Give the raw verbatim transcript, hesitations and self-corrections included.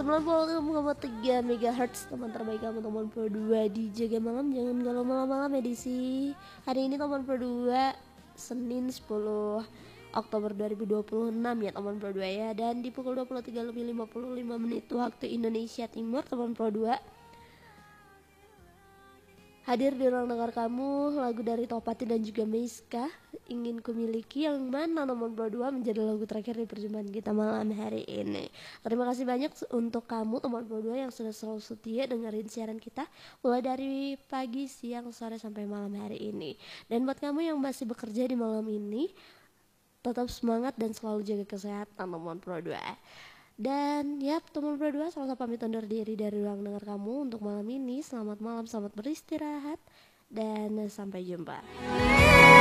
sembilan puluh enam koma tiga megahertz, teman terbaik kamu teman Pro dua di Jaga Malam. Jangan galau malam-malam edisi hari ini teman Pro dua, Senin sepuluh Oktober dua ribu dua puluh enam ya teman Pro dua ya. Dan di pukul dua puluh tiga lebih lima puluh lima menit waktu Indonesia Timur, teman Pro dua hadir di ruang dengar kamu lagu dari Topati dan juga Meiska, Ingin Kumiliki, yang mana nomor dua menjadi lagu terakhir di perjumpaan kita malam hari ini. Terima kasih banyak untuk kamu teman dua yang sudah selalu setia dengerin siaran kita mulai dari pagi, siang, sore sampai malam hari ini. Dan buat kamu yang masih bekerja di malam ini, tetap semangat dan selalu jaga kesehatan teman Pro dua. Dan ya teman Pro dua, sama-sama pamit undur diri dari ruang dengar kamu untuk malam ini. Selamat malam, selamat beristirahat, dan sampai jumpa.